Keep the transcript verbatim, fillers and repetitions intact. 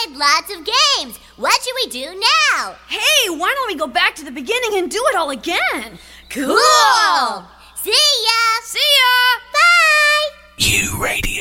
played lots of games. What should we do now? Hey, why don't we go back to the beginning and do it all again? Cool! See ya! See ya! Bye! U Radio.